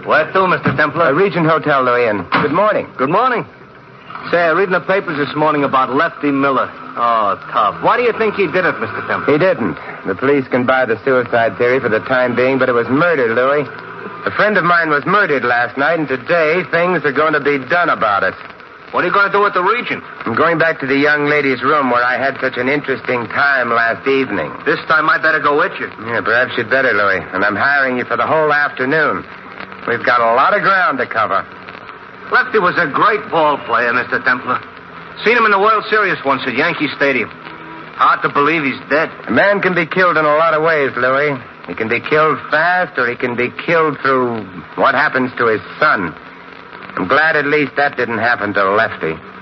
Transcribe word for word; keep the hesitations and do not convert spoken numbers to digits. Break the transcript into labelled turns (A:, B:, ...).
A: Where to, Mister Templar?
B: Uh, Regent Hotel, Louis, and good morning.
A: Good morning. Say, reading the papers this morning about Lefty Miller. Oh, tough. Why do you think he did it, Mister Templar?
B: He didn't. The police can buy the suicide theory for the time being, but it was murder, Louis. A friend of mine was murdered last night, and today things are going to be done about it.
A: What are you going to do with the Regent?
B: I'm going back to the young lady's room where I had such an interesting time last evening.
A: This time I better go with you.
B: Yeah, perhaps you'd better, Louis. And I'm hiring you for the whole afternoon. We've got a lot of ground to cover.
A: Lefty was a great ball player, Mister Templar. Seen him in the World Series once at Yankee Stadium. Hard to believe he's dead.
B: A man can be killed in a lot of ways, Louis. He can be killed fast, or he can be killed through what happens to his son. I'm glad at least that didn't happen to Lefty.